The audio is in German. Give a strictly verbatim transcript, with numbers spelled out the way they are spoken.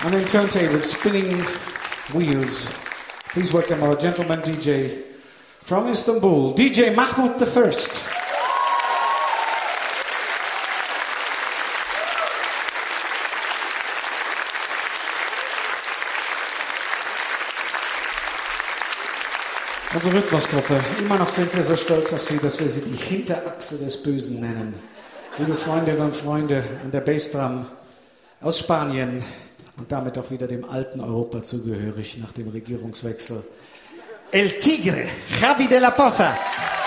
On den turntables, spinning wheels. Please welcome our gentleman D J from Istanbul, D J Mahmoud the First. Unsere Rhythmusgruppe, immer noch sind wir so stolz auf sie, dass wir sie die Hinterachse des Bösen nennen. Liebe Freundinnen und Freunde an der Bassdrum aus Spanien und damit auch wieder dem alten Europa zugehörig nach dem Regierungswechsel. El Tigre, Javi de la Poza.